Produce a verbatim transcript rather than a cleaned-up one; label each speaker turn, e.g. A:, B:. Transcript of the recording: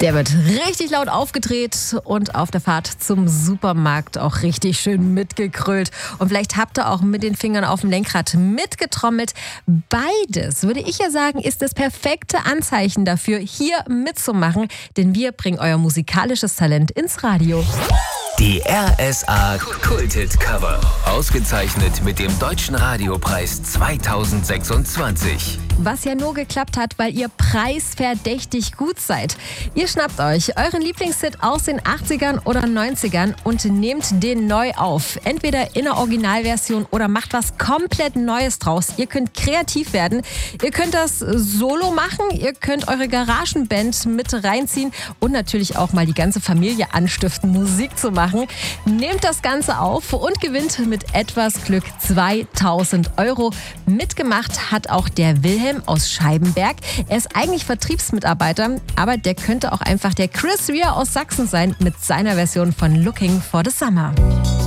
A: Der wird richtig laut aufgedreht und auf der Fahrt zum Supermarkt auch richtig schön mitgekrölt. Und vielleicht habt ihr auch mit den Fingern auf dem Lenkrad mitgetrommelt. Beides, würde ich ja sagen, ist das perfekte Anzeichen dafür, hier mitzumachen. Denn wir bringen euer musikalisches Talent ins Radio.
B: Die R S A Kulthit Cover. Ausgezeichnet mit dem Deutschen Radiopreis zweitausendsechsundzwanzig.
A: Was ja nur geklappt hat, weil ihr preisverdächtig gut seid. Ihr schnappt euch euren Lieblingshit aus den achtzigern oder neunzigern und nehmt den neu auf. Entweder in der Originalversion oder macht was komplett Neues draus. Ihr könnt kreativ werden. Ihr könnt das solo machen. Ihr könnt eure Garagenband mit reinziehen und natürlich auch mal die ganze Familie anstiften, Musik zu machen. Nehmt das Ganze auf und gewinnt mit etwas Glück zweitausend Euro. Mitgemacht hat auch der Wilhelm aus Scheibenberg. Er ist eigentlich Vertriebsmitarbeiter, aber der könnte auch einfach der Chris Rea aus Sachsen sein mit seiner Version von Looking for the Summer.